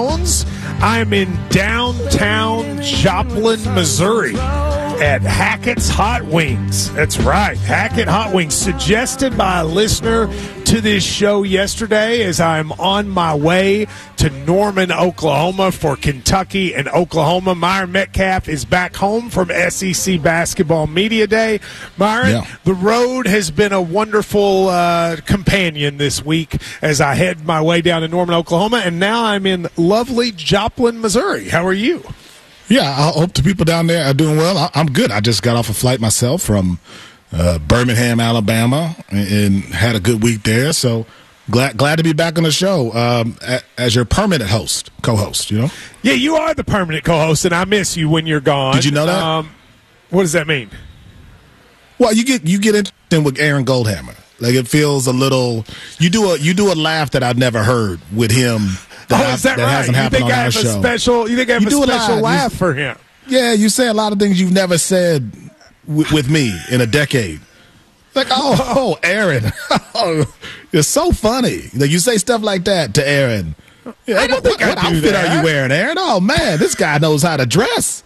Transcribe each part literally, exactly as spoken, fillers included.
I'm in downtown Joplin, Missouri at Hackett's Hot Wings. That's right, Hackett Hot Wings, suggested by a listener to this show yesterday as I'm on my way to Norman, Oklahoma for Kentucky and Oklahoma. Myron Metcalf is back home from S E C Basketball Media Day. Myron, yeah. The road has been a wonderful uh, companion this week as I head my way down to Norman, Oklahoma, and now I'm in lovely Joplin, Missouri. How are you? Yeah, I hope the people down there are doing well. I'm good. I just got off a flight myself from uh, Birmingham, Alabama, and, and had a good week there. So glad glad to be back on the show um, as your permanent host, co-host. You know? Yeah, you are the permanent co-host, and I miss you when you're gone. Did you know that? Um, what does that mean? Well, you get you get in with Aaron Goldhammer. Like it feels a little. You do a you do a laugh that I've never heard with him. That oh, is that, that right? hasn't you happened think on I our have show. a special? You think I have you a special a laugh you, for him? Yeah, you say a lot of things you've never said w- with me in a decade. Like, oh, oh Aaron, oh, you're so funny. Like you say stuff like that to Aaron. Yeah, I don't what, think what, I do outfit that. are you wearing, Aaron? Oh man, this guy knows how to dress.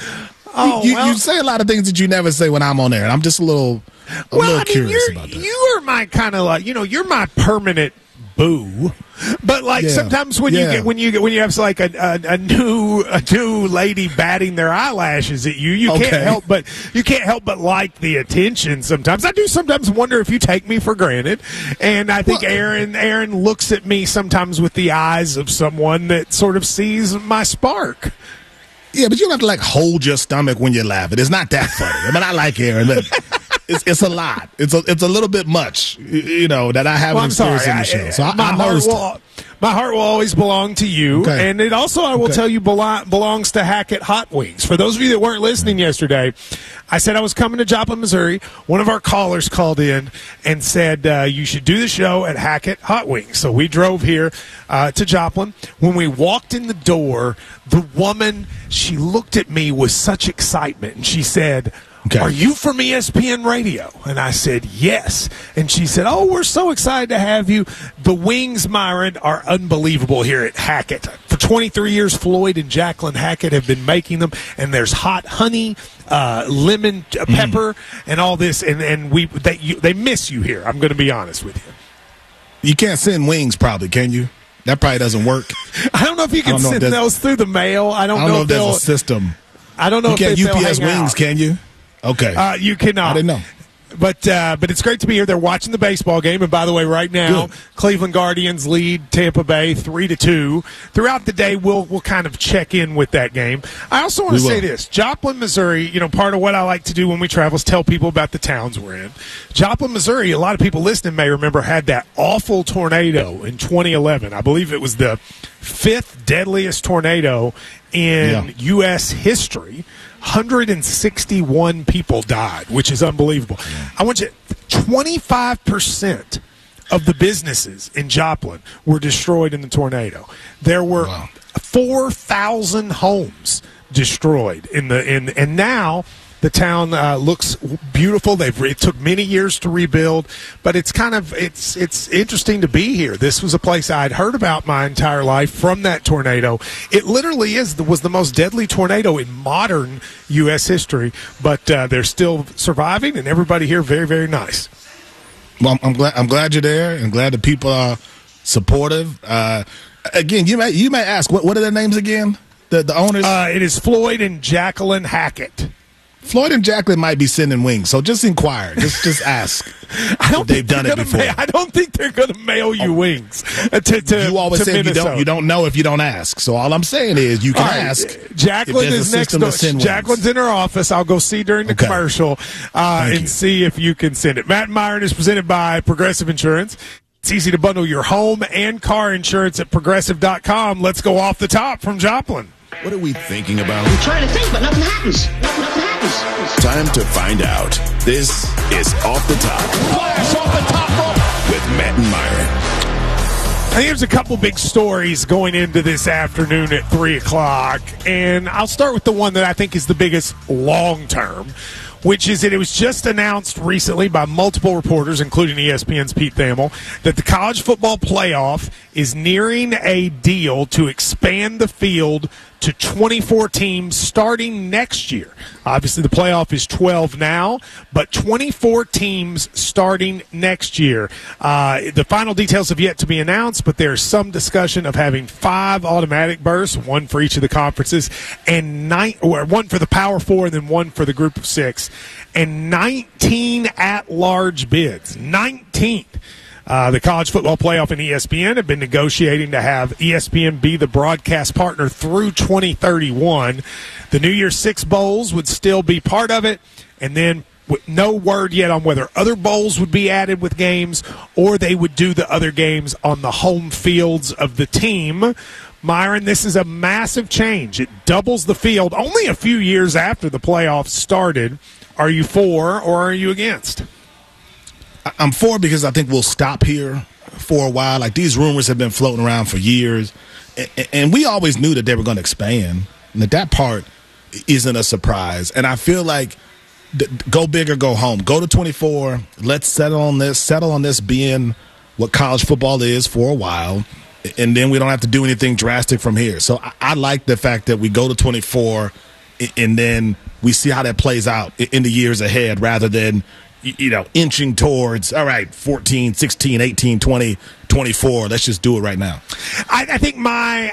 Oh, you, well, you say a lot of things that you never say when I'm on air. I'm just a little, a well, little I mean, curious you're, about that. You are my kind of like, you know, you're my permanent boo. But like yeah. sometimes when yeah. you get when you get when you have like a, a, a new a new lady batting their eyelashes at you, you okay. can't help but you can't help but like the attention. Sometimes I do. Sometimes wonder if you take me for granted, and I think well, Aaron Aaron looks at me sometimes with the eyes of someone that sort of sees my spark. Yeah, but you don't have to like hold your stomach when you're laughing. It's not that funny. I mean, I like Aaron. But it's it's a lot. It's a it's a little bit much, you know, that I haven't well, experienced sorry. in the show. I, so I, my I heart noticed. will, my heart will always belong to you, okay. and it also I will okay. tell you belo- belongs to Hackett Hot Wings. For those of you that weren't listening yesterday, I said I was coming to Joplin, Missouri. One of our callers called in and said uh, you should do the show at Hackett Hot Wings. So we drove here uh, to Joplin. When we walked in the door, the woman, she looked at me with such excitement, and she said, okay. Are you from E S P N Radio? And I said, yes. And she said, oh, we're so excited to have you. The wings, Myron, are unbelievable here at Hackett. For twenty-three years, Floyd and Jacqueline Hackett have been making them, and there's hot honey, uh, lemon uh, pepper, mm. and all this, and, and we they, you, they miss you here. I'm going to be honest with you. You can't send wings probably, can you? That probably doesn't work. I don't know if you can send those through the mail. I don't, I don't know, know if, if there's a system. I don't know you if can't they, U P S wings, out. Can you? Okay. Uh, you cannot. I didn't know. But uh, but it's great to be here. They're watching the baseball game, and by the way, right now, Good. Cleveland Guardians lead Tampa Bay three to two. Throughout the day, we'll we'll kind of check in with that game. I also want to say this: Joplin, Missouri. You know, part of what I like to do when we travel is tell people about the towns we're in. Joplin, Missouri. A lot of people listening may remember had that awful tornado in twenty eleven. I believe it was the fifth deadliest tornado in yeah. U S history. one hundred sixty-one people died, which is unbelievable. Yeah. I want you twenty-five percent of the businesses in Joplin were destroyed in the tornado. There were wow. four thousand homes destroyed in the in and now the town uh, looks beautiful. They've it took many years to rebuild, but it's kind of it's it's interesting to be here. This was a place I'd heard about my entire life from that tornado. It literally is was the most deadly tornado in modern U S history, but uh, they're still surviving, and everybody here very very nice. Well, I'm glad I'm glad you're there, and glad the people are supportive. Uh, again, you may you may ask what what are their names again? The the owners. Uh, it is Floyd and Jacqueline Hackett. Floyd and Jacqueline might be sending wings, so just inquire. Just just ask. I don't they've done it before. Mail, I don't think they're going to mail you oh. wings. Uh, to, to, you always to say you don't, you don't know if you don't ask. So all I'm saying is you can right. ask. Jacqueline is next door. Jacqueline's in her office. I'll go see during the okay. commercial uh, and you. see if you can send it. Matt and Myron is presented by Progressive Insurance. It's easy to bundle your home and car insurance at progressive dot com. Let's go off the top from Joplin. What are we thinking about? I'm trying to think, but nothing happens. Nothing, nothing happens. Time to find out. This is Off the Top. Flash off the top rope. With Matt and Myron. I think there's a couple big stories going into this afternoon at three o'clock, and I'll start with the one that I think is the biggest long term. which is that it was just announced recently by multiple reporters, including E S P N's Pete Thamel, that the college football playoff is nearing a deal to expand the field to twenty-four teams starting next year. Obviously, the playoff is twelve now, but twenty-four teams starting next year. Uh, the final details have yet to be announced, but there's some discussion of having five automatic berths, one for each of the conferences, and nine, or one for the Power Four, and then one for the Group of Six, and nineteen at-large bids. nineteenth. Uh, the College Football Playoff and E S P N have been negotiating to have E S P N be the broadcast partner through twenty thirty-one. The New Year's Six Bowls would still be part of it, and then with no word yet on whether other bowls would be added with games or they would do the other games on the home fields of the team. Myron, this is a massive change. It doubles the field only a few years after the playoffs started. Are you for or are you against? I'm for because I think we'll stop here for a while. Like, these rumors have been floating around for years, and we always knew that they were going to expand, and that that part isn't a surprise. And I feel like go big or go home. Go to twenty-four. Let's settle on this. Settle on this being what college football is for a while, and then we don't have to do anything drastic from here. So I, I like the fact that we go to twenty-four, and then we see how that plays out in the years ahead rather than – you know, inching towards, all right, fourteen, sixteen, eighteen, twenty, twenty-four. Let's just do it right now. I, I think my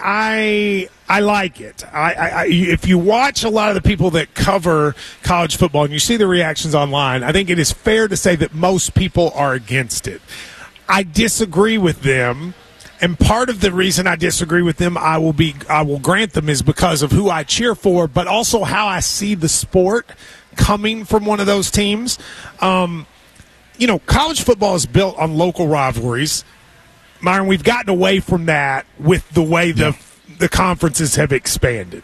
I I like it. I, I, if you watch a lot of the people that cover college football and you see the reactions online, I think it is fair to say that most people are against it. I disagree with them. And part of the reason I disagree with them, I will be, I will grant them, is because of who I cheer for, but also how I see the sport coming from one of those teams. Um, you know, college football is built on local rivalries. Myron, we've gotten away from that with the way the yeah. the conferences have expanded.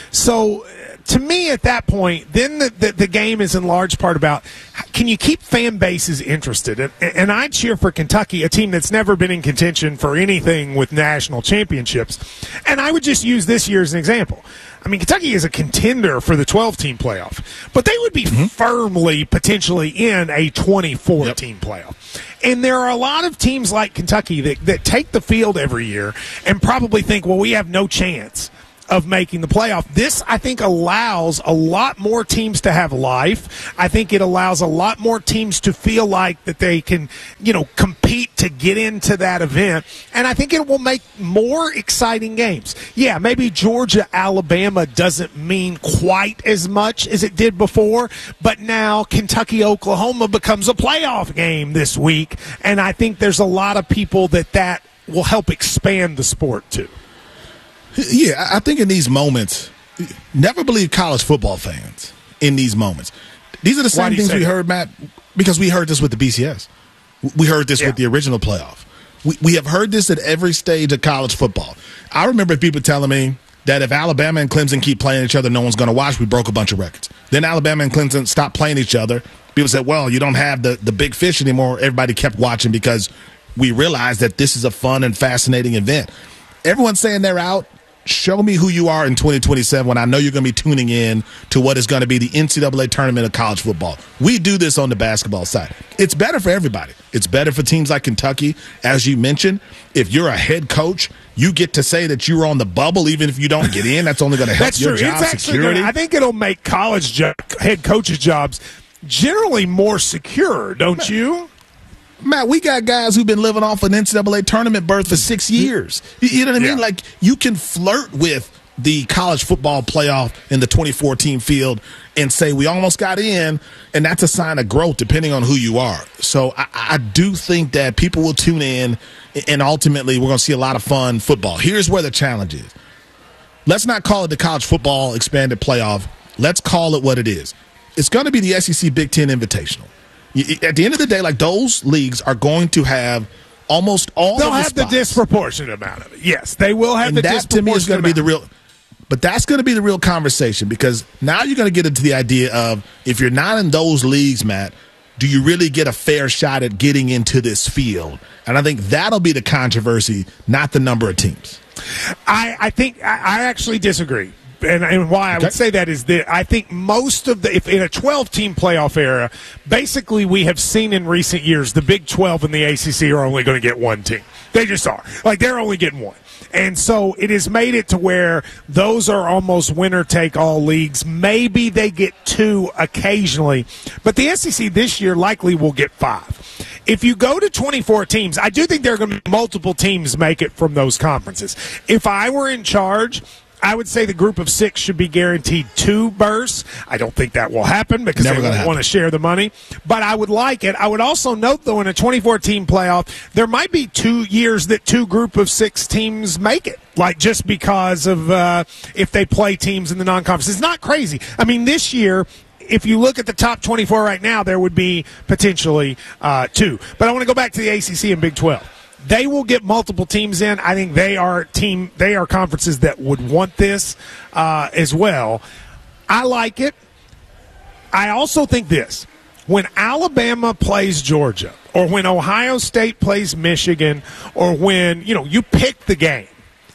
So, to me, at that point, then the, the, the game is in large part about, can you keep fan bases interested? And, and I cheer for Kentucky, a team that's never been in contention for anything with national championships. And I would just use this year as an example. I mean, Kentucky is a contender for the twelve-team playoff, but they would be mm-hmm. firmly, potentially, in a twenty-four-team yep. playoff. And there are a lot of teams like Kentucky that, that take the field every year and probably think, well, we have no chance of making the playoff. This, I think, allows a lot more teams to have life. I think it allows a lot more teams to feel like that they can, you know, compete to get into that event. And I think it will make more exciting games. Yeah, maybe Georgia, Alabama doesn't mean quite as much as it did before, but now Kentucky, Oklahoma becomes a playoff game this week. And I think there's a lot of people that that will help expand the sport too. Yeah, I think in these moments, never believe college football fans in these moments. These are the same things we that? heard, Matt, because we heard this with the B C S. We heard this yeah. with the original playoff. We, we have heard this at every stage of college football. I remember people telling me that if Alabama and Clemson keep playing each other, no one's going to watch. We broke a bunch of records. Then Alabama and Clemson stopped playing each other. People said, well, you don't have the, the big fish anymore. Everybody kept watching because we realized that this is a fun and fascinating event. Everyone's saying they're out. Show me who you are in twenty twenty-seven when I know you're going to be tuning in to what is going to be the N C double A tournament of college football. We do this on the basketball side. It's better for everybody. It's better for teams like Kentucky. As you mentioned, if you're a head coach, you get to say that you were on the bubble even if you don't get in. That's only going to help That's your true. job it's security. Gonna, I think it'll make college jo- head coaches' jobs generally more secure, don't you? Matt, we got guys who've been living off an N C double A tournament berth for six years. You know what I mean? Yeah. Like, you can flirt with the college football playoff in the twenty-four team field and say we almost got in, and that's a sign of growth depending on who you are. So I, I do think that people will tune in, and ultimately we're going to see a lot of fun football. Here's where the challenge is. Let's not call it the college football expanded playoff. Let's call it what it is. It's going to be the S E C Big Ten Invitational. At the end of the day, like, those leagues are going to have almost all They'll of the have spots. the disproportionate amount of it. Yes, they will have and the that, disproportionate to me, is going to be the real. But that's going to be the real conversation, because now you're going to get into the idea of, if you're not in those leagues, Matt, do you really get a fair shot at getting into this field? And I think that'll be the controversy, not the number of teams. I, I think I, I actually disagree. and, and why I okay. would say that is that I think most of the, if in a twelve-team playoff era, basically we have seen in recent years the Big twelve and the A C C are only going to get one team. They just are. Like, they're only getting one. And so it has made it to where those are almost winner-take-all leagues. Maybe they get two occasionally. But the S E C this year likely will get five. If you go to twenty-four teams, I do think there are going to be multiple teams make it from those conferences. If I were in charge, I would say the group of six should be guaranteed two berths. I don't think that will happen because Never they gonna don't want happen. to share the money. But I would like it. I would also note, though, in a twenty-four-team playoff, there might be two years that two group of six teams make it. Like, just because of uh, if they play teams in the non-conference. It's not crazy. I mean, this year, if you look at the top twenty-four right now, there would be potentially uh, two. But I want to go back to the A C C and Big twelve. They will get multiple teams in. I think they are team. They are conferences that would want this uh, as well. I like it. I also think this. When Alabama plays Georgia, or when Ohio State plays Michigan, or when, you know, you pick the game,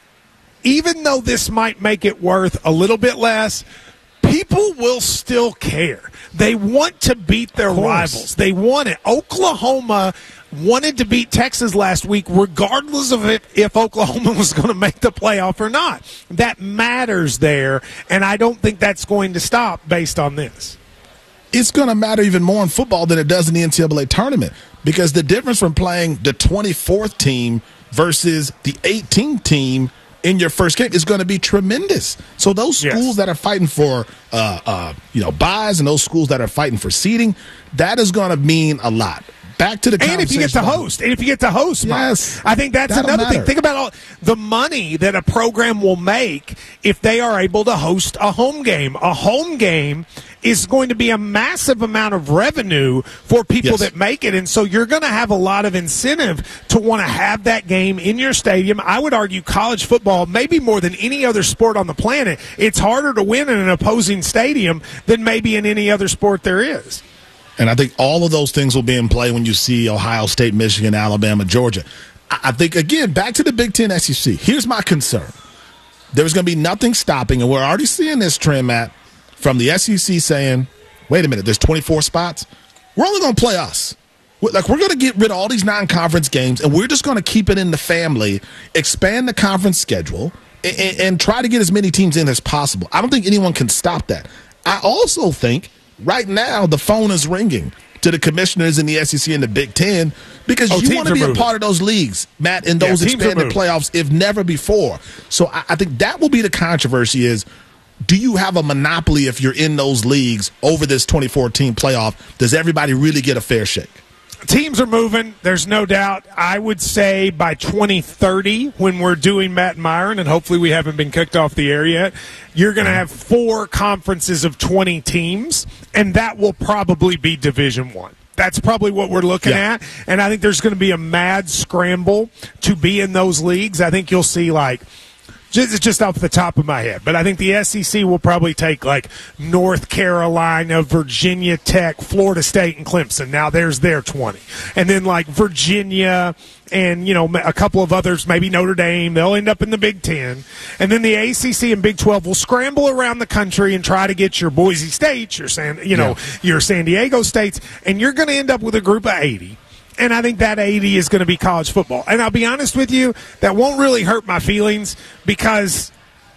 even though this might make it worth a little bit less, people will still care. They want to beat their rivals. They want it. Oklahoma wanted to beat Texas last week regardless of if, if Oklahoma was going to make the playoff or not. That matters there, and I don't think that's going to stop based on this. It's going to matter even more in football than it does in the N C double A tournament, because the difference from playing the twenty-fourth team versus the eighteenth team in your first game is going to be tremendous. So those schools yes. that are fighting for uh, uh, you know buys and those schools that are fighting for seeding, that is going to mean a lot. Back to the and if you get to host, and if you get to host, yes, Mike, I think that's that'll another matter. thing. Think about all the money that a program will make if they are able to host a home game. A home game is going to be a massive amount of revenue for people yes. that make it, and so you're going to have a lot of incentive to want to have that game in your stadium. I would argue college football, maybe more than any other sport on the planet, it's harder to win in an opposing stadium than maybe in any other sport there is. And I think all of those things will be in play when you see Ohio State, Michigan, Alabama, Georgia. I think, again, back to the Big Ten S E C. Here's my concern. There's going to be nothing stopping, and we're already seeing this trend, Matt, from the S E C saying, wait a minute, there's twenty-four spots. We're only going to play us. Like, we're going to get rid of all these non-conference games, and we're just going to keep it in the family, expand the conference schedule, and, and try to get as many teams in as possible. I don't think anyone can stop that. I also think right now the phone is ringing to the commissioners in the S E C and the Big Ten, because oh, you want to be moving. a part of those leagues, Matt, in those yeah, expanded playoffs, if never before. So I, I think that will be the controversy is, do you have a monopoly if you're in those leagues over this twenty-four team playoff? Does everybody really get a fair shake? Teams are moving, there's no doubt. I would say by twenty thirty, when we're doing Matt and Myron, and hopefully we haven't been kicked off the air yet, you're going to have four conferences of twenty teams, and that will probably be Division One. That's probably what we're looking yeah. at, and I think there's going to be a mad scramble to be in those leagues. I think you'll see, like, Just, just off the top of my head. But I think the S E C will probably take, like, North Carolina, Virginia Tech, Florida State, and Clemson. Now there's their twenty. And then, like, Virginia and, you know, a couple of others, maybe Notre Dame. They'll end up in the Big Ten. And then the A C C and Big twelve will scramble around the country and try to get your Boise States, your San, you know, yeah. your San Diego States. And you're going to end up with a group of eighty. And I think that eighty is going to be college football. And I'll be honest with you, that won't really hurt my feelings because,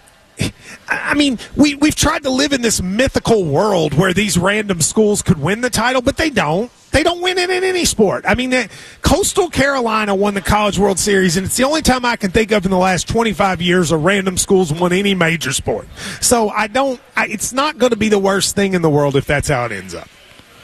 I mean, we, we've tried to live in this mythical world where these random schools could win the title, but they don't. They don't win it in any sport. I mean, they, Coastal Carolina won the College World Series, and it's the only time I can think of in the last twenty-five years a random school's won any major sport. So I don't I, – it's not going to be the worst thing in the world if that's how it ends up.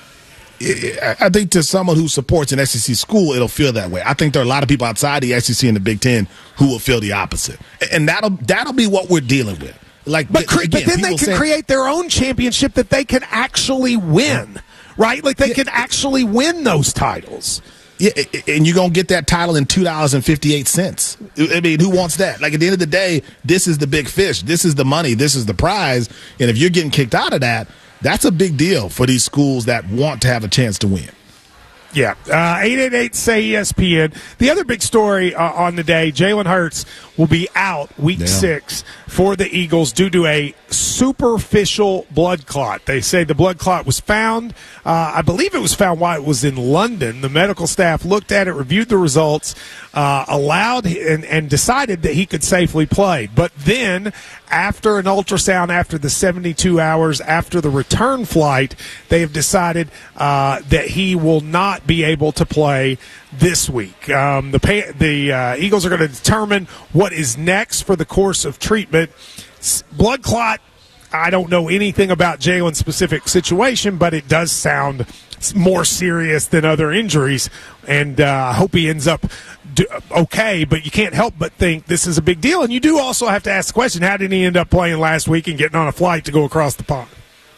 I think to someone who supports an S E C school, it'll feel that way. I think there are a lot of people outside the S E C and the Big Ten who will feel the opposite, and that'll that'll be what we're dealing with. Like, but, cre- again, but then they can say, create their own championship that they can actually win, right? Like they yeah, can actually win those titles. Yeah, and you're gonna get that title in two dollars and fifty eight cents. I mean, who wants that? Like at the end of the day, this is the big fish. This is the money. This is the prize. And if you're getting kicked out of that, that's a big deal for these schools that want to have a chance to win. Yeah, uh, eight eight eight, say E S P N. The other big story uh, on the day, Jalen Hurts will be out week Damn. six for the Eagles due to a superficial blood clot. They say the blood clot was found. Uh, I believe it was found while it was in London. The medical staff looked at it, reviewed the results, uh, allowed and, and decided that he could safely play. But then, after an ultrasound, after the seventy-two hours, after the return flight, they have decided uh, that he will not be able to play this week. Um, the pay, the uh, Eagles are going to determine what is next for the course of treatment. S- blood clot, I don't know anything about Jalen's specific situation, but it does sound more serious than other injuries, and uh, I hope he ends up do, okay, but you can't help but think this is a big deal. And you do also have to ask the question, how did he end up playing last week and getting on a flight to go across the pond?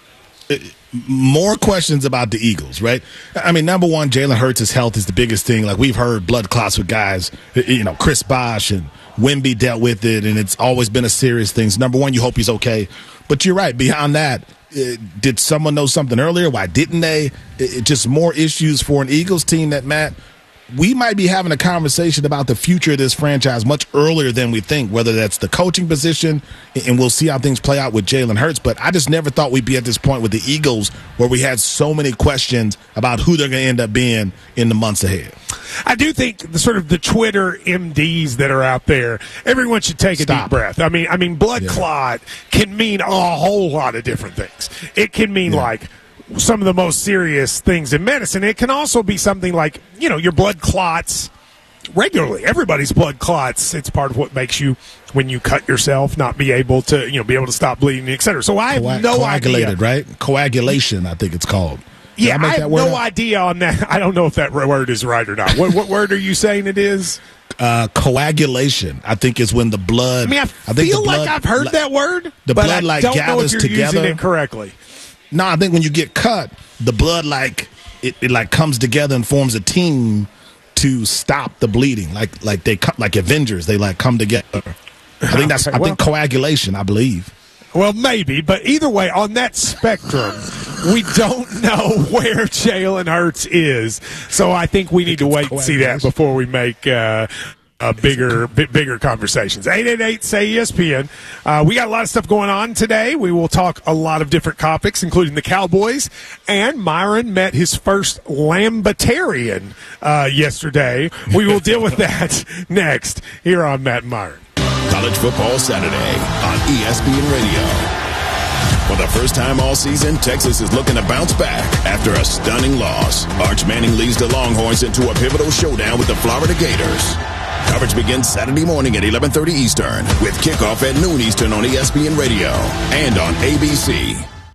More questions about the Eagles, right? I mean, number one, Jalen Hurts' health is the biggest thing. Like, we've heard blood clots with guys, you know, Chris Bosh and Wemby dealt with it, and it's always been a serious thing. So, number one, you hope he's okay. But you're right. Beyond that, uh, did someone know something earlier? Why didn't they? It, it just more issues for an Eagles team that, Matt, we might be having a conversation about the future of this franchise much earlier than we think, whether that's the coaching position, and we'll see how things play out with Jalen Hurts. But I just never thought we'd be at this point with the Eagles where we had so many questions about who they're going to end up being in the months ahead. I do think the sort of the Twitter M Ds that are out there, everyone should take a Stop. deep breath. I mean, I mean, blood Yeah. clot can mean a whole lot of different things. It can mean Yeah. like some of the most serious things in medicine. It can also be something like, you know, your blood clots regularly. Everybody's blood clots. It's part of what makes you, when you cut yourself, not be able to, you know, be able to stop bleeding, et cetera. So I have Coag- no coagulated, idea. right? Coagulation, I think it's called. Did Yeah, I, make I that have word no up? idea on that. I don't know if that word is right or not. What, what word are you saying it is? Uh, coagulation, I think, is when the blood. I mean, I, I think feel the blood, like I've heard like, that word, the but blood, I like, don't know if gathers you're together. using it correctly. No, I think when you get cut, the blood like it, it like comes together and forms a team to stop the bleeding. Like like they come like Avengers, they like come together. I think that's Okay, I well- think coagulation, I believe. Well, maybe, but either way, on that spectrum, we don't know where Jalen Hurts is. So I think we need to wait and see that before we make uh, a bigger, bit bigger conversations. eight eight eight, say E S P N. Uh, we got a lot of stuff going on today. We will talk a lot of different topics, including the Cowboys. And Myron met his first Lambitarian uh, yesterday. We will deal with that next here on Matt and Myron. College Football Saturday on E S P N Radio. For the first time all season, Texas is looking to bounce back after a stunning loss. Arch Manning leads the Longhorns into a pivotal showdown with the Florida Gators. Coverage begins Saturday morning at eleven thirty Eastern with kickoff at noon Eastern on E S P N Radio and on A B C.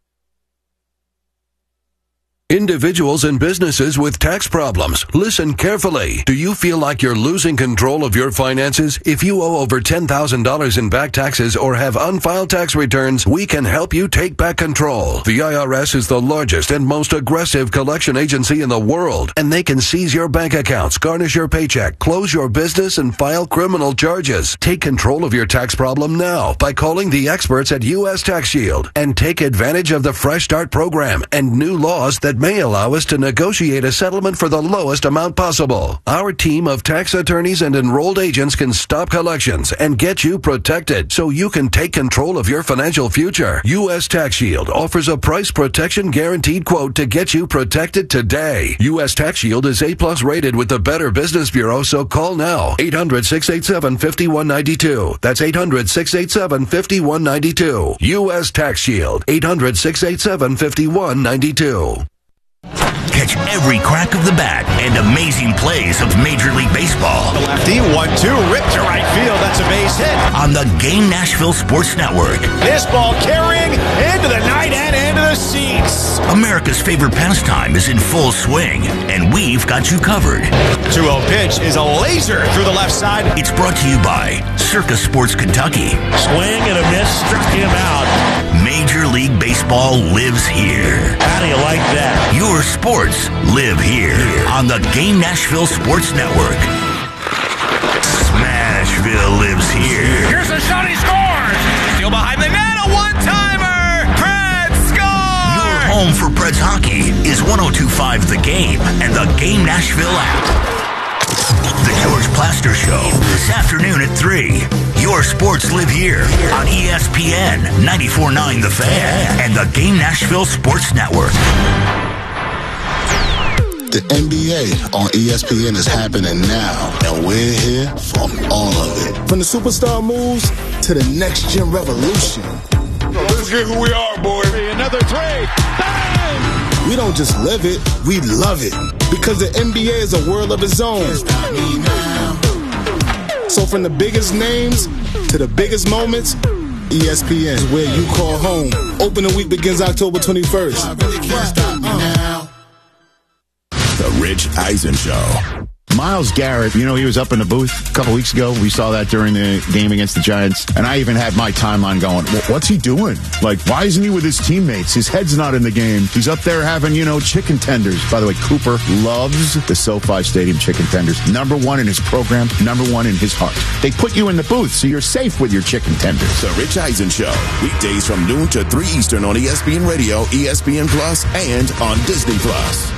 Individuals and businesses with tax problems, listen carefully. Do you feel like you're losing control of your finances? If you owe over ten thousand dollars in back taxes or have unfiled tax returns, we can help you take back control. The I R S is the largest and most aggressive collection agency in the world, and they can seize your bank accounts, garnish your paycheck, close your business, and file criminal charges. Take control of your tax problem now by calling the experts at U S Tax Shield and take advantage of the Fresh Start program and new laws that may allow us to negotiate a settlement for the lowest amount possible. Our team of tax attorneys and enrolled agents can stop collections and get you protected so you can take control of your financial future. U S Tax Shield offers a price protection guaranteed quote to get you protected today. U S Tax Shield is A-plus rated with the Better Business Bureau, so call now. eight hundred, six eight seven, five one nine two. That's eight hundred, six eight seven, five one nine two. U S Tax Shield. eight hundred, six eight seven, five one nine two. Catch every crack of the bat and amazing plays of Major League Baseball. The lefty, one two, ripped to right field. That's a base hit. On the Game Nashville Sports Network. This ball carrying into the night and into the seats. America's favorite pastime is in full swing, and we've got you covered. two oh pitch is a laser through the left side. It's brought to you by Circus Sports Kentucky. Swing and a miss, struck him out. Major League Baseball lives here. How do you like that? Your sports live here on the Game Nashville Sports Network. Smashville lives here. Here's a shot, he scores! Still behind the net, a one-timer! Fred scores! You're home for for Preds hockey is one oh two point five The Game and the Game Nashville app. The George Plaster Show, this afternoon at three. Your sports live here on E S P N ninety-four point nine The Fan and the Game Nashville Sports Network. The N B A on E S P N is happening now, and we're here for all of it. From the superstar moves to the next-gen revolution. Let's get who we are, boy. Another three. Bang! We don't just live it, we love it. Because the N B A is a world of its own. So from the biggest names to the biggest moments, E S P N is where you call home. Opening week begins October twenty-first. The Rich Eisen Show. Myles Garrett, you know, he was up in the booth a couple weeks ago. We saw that during the game against the Giants. And I even had my timeline going, what's he doing? Like, why isn't he with his teammates? His head's not in the game. He's up there having, you know, chicken tenders. By the way, Cooper loves the SoFi Stadium chicken tenders. Number one in his program, number one in his heart. They put you in the booth, so you're safe with your chicken tenders. The Rich Eisen Show. Weekdays from noon to three Eastern on E S P N Radio, E S P N Plus, and on Disney Plus.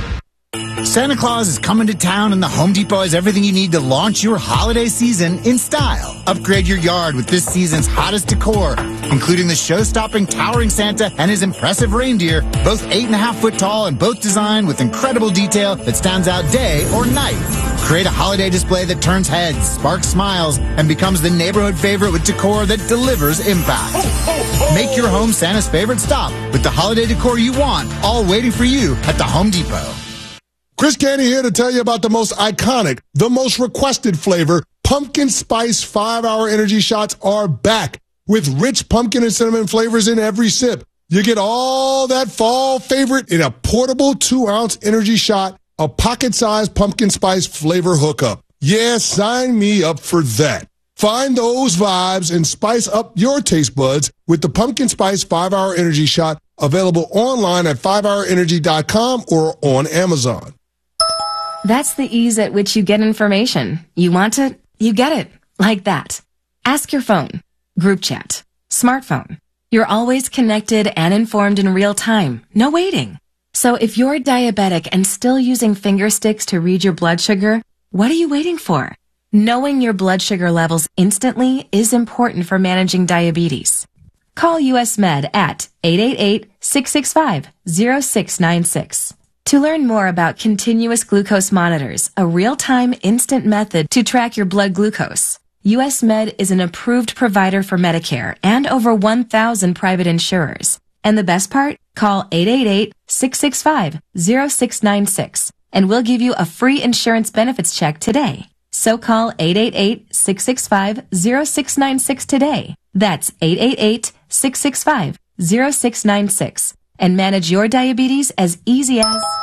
Santa Claus is coming to town, and the Home Depot has everything you need to launch your holiday season in style. Upgrade your yard with this season's hottest decor, including the show-stopping towering Santa and his impressive reindeer, both eight and a half foot tall and both designed with incredible detail that stands out day or night. Create a holiday display that turns heads, sparks smiles, and becomes the neighborhood favorite with decor that delivers impact. Make your home Santa's favorite stop with the holiday decor you want, all waiting for you at the Home Depot. Chris Candy here to tell you about the most iconic, the most requested flavor. Pumpkin Spice five hour Energy Shots are back with rich pumpkin and cinnamon flavors in every sip. You get all that fall favorite in a portable two ounce energy shot, a pocket-sized pumpkin spice flavor hookup. Yeah, sign me up for that. Find those vibes and spice up your taste buds with the Pumpkin Spice five hour Energy Shot, available online at five hour energy dot com or on Amazon. That's the ease at which you get information. You want it, you get it. Like that. Ask your phone. Group chat. Smartphone. You're always connected and informed in real time. No waiting. So if you're diabetic and still using finger sticks to read your blood sugar, what are you waiting for? Knowing your blood sugar levels instantly is important for managing diabetes. Call U S Med at eight eight eight, six six five, zero six nine six. To learn more about continuous glucose monitors, a real-time instant method to track your blood glucose, U S Med is an approved provider for Medicare and over one thousand private insurers. And the best part? Call eight eight eight, six six five, zero six nine six and we'll give you a free insurance benefits check today. So call eight eight eight, six six five, zero six nine six today. That's eight eight eight, six six five, zero six nine six and manage your diabetes as easy as...